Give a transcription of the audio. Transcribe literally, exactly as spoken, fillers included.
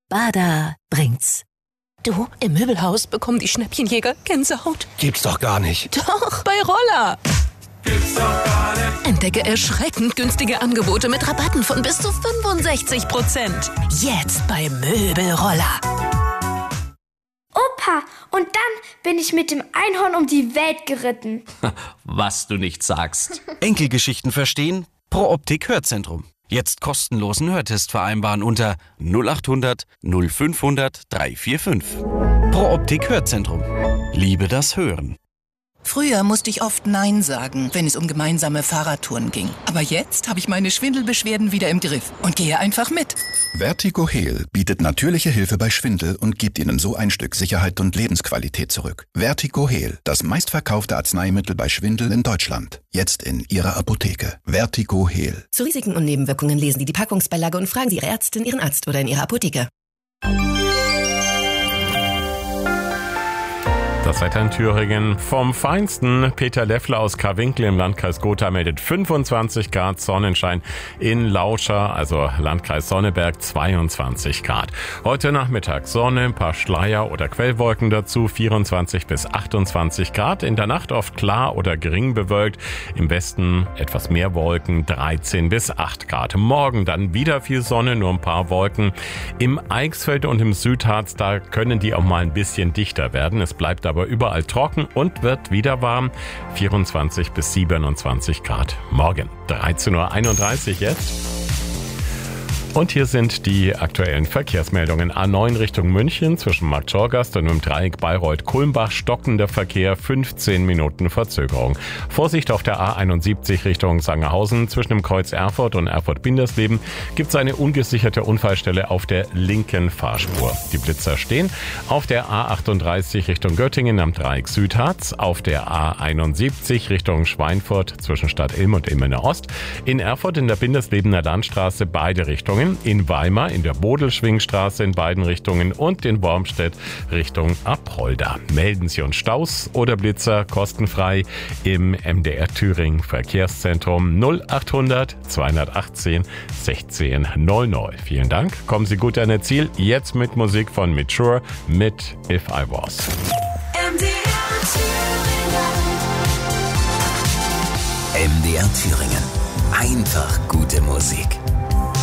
Bada bringt's. Du, im Möbelhaus bekommen die Schnäppchenjäger Gänsehaut. Gibt's doch gar nicht. Doch, bei Roller. Gibt's doch gar nicht. Entdecke erschreckend günstige Angebote mit Rabatten von bis zu fünfundsechzig Prozent. Jetzt bei Möbelroller. Opa, und dann bin ich mit dem Einhorn um die Welt geritten. Was du nicht sagst. Enkelgeschichten verstehen? Pro Optik Hörzentrum. Jetzt kostenlosen Hörtest vereinbaren unter null acht hundert fünfhundert dreihundertfünfundvierzig. Pro Optik Hörzentrum. Liebe das Hören. Früher musste ich oft Nein sagen, wenn es um gemeinsame Fahrradtouren ging. Aber jetzt habe ich meine Schwindelbeschwerden wieder im Griff und gehe einfach mit. Vertigo Heal bietet natürliche Hilfe bei Schwindel und gibt Ihnen so ein Stück Sicherheit und Lebensqualität zurück. Vertigo Heal, das meistverkaufte Arzneimittel bei Schwindel in Deutschland. Jetzt in Ihrer Apotheke. Vertigo Heal. Zu Risiken und Nebenwirkungen lesen Sie die Packungsbeilage und fragen Sie Ihre Ärztin, Ihren Arzt oder in Ihrer Apotheke. Das Wetter in Thüringen vom Feinsten. Peter Leffler aus Karwinkel im Landkreis Gotha meldet fünfundzwanzig Grad Sonnenschein. In Lauscher, also Landkreis Sonneberg, zweiundzwanzig Grad. Heute Nachmittag Sonne, ein paar Schleier oder Quellwolken dazu, vierundzwanzig bis achtundzwanzig Grad. In der Nacht oft klar oder gering bewölkt. Im Westen etwas mehr Wolken, dreizehn bis acht Grad. Morgen dann wieder viel Sonne, nur ein paar Wolken. Im Eichsfeld und im Südharz, da können die auch mal ein bisschen dichter werden. Es bleibt aber überall trocken und wird wieder warm. vierundzwanzig bis siebenundzwanzig Grad. Morgen dreizehn Uhr einunddreißig jetzt. Und hier sind die aktuellen Verkehrsmeldungen. A neun Richtung München zwischen Markt Schorgast und dem Dreieck Bayreuth-Kulmbach stockender Verkehr, fünfzehn Minuten Verzögerung. Vorsicht auf der A einundsiebzig Richtung Sangerhausen zwischen dem Kreuz Erfurt und Erfurt-Bindersleben gibt es eine ungesicherte Unfallstelle auf der linken Fahrspur. Die Blitzer stehen auf der A achtunddreißig Richtung Göttingen am Dreieck Südharz, auf der A einundsiebzig Richtung Schweinfurt zwischen Stadt Ilm und Ilmenau Ost, in Erfurt in der Binderslebener Landstraße beide Richtungen, in Weimar in der Bodelschwingstraße in beiden Richtungen und in Wormstedt Richtung Apolda. Melden Sie uns Staus oder Blitzer kostenfrei im M D R Thüringen Verkehrszentrum null achthundert zweihundertachtzehn sechzehn null null. Vielen Dank, kommen Sie gut an Ihr Ziel. Jetzt mit Musik von Mature mit If I Was. M D R Thüringen. M D R Thüringen. Einfach gute Musik.